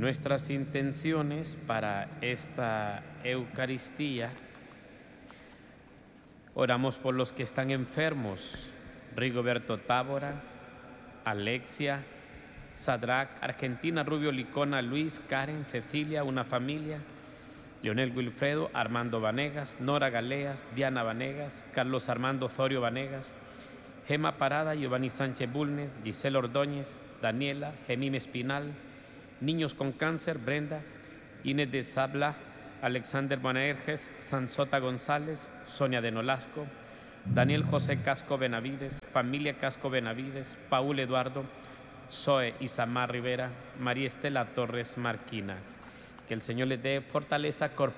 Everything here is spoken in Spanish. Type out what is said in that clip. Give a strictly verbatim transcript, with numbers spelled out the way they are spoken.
Nuestras intenciones para esta Eucaristía. Oramos por los que están enfermos: Rigoberto Tábora, Alexia, Sadrac, Argentina, Rubio Licona, Luis, Karen, Cecilia, una familia, Leonel Wilfredo, Armando Vanegas, Nora Galeas, Diana Vanegas, Carlos Armando Zorio Vanegas, Gema Parada, Giovanni Sánchez Bulnes, Giselle Ordóñez, Daniela, Gemime Espinal, niños con cáncer, Brenda, Inés de Sabla, Alexander Bonaerges, Sansota González, Sonia de Nolasco, Daniel José Casco Benavides, familia Casco Benavides, Paul Eduardo, Zoe Isamar Rivera, María Estela Torres Marquina. Que el Señor les dé fortaleza corporal